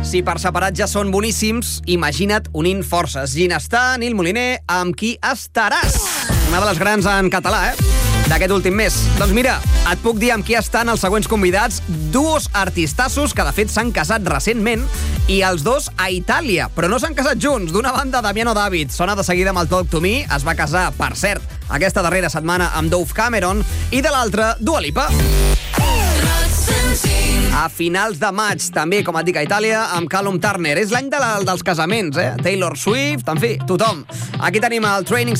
Si per separat ja són boníssims, imagina't unint forces. Ginestar, Nil Moliner, amb qui estaràs? Una de les grans en català, d'aquest últim mes. Doncs mira, et puc dir amb qui estan els següents convidats, duos artistassos que de fet s'han casat recentment i els dos a Itàlia, però no s'han casat junts. D'una banda, Damiano David, sona de seguida amb el Talk to Me, es va casar, per cert, aquesta darrera setmana amb Dove Cameron, i de l'altra, Dua Lipa. A finals de maig, també, com et dic, a Itàlia, amb Callum Turner. És l'any dels casaments, Taylor Swift, en fi, tothom. Aquí tenim el Training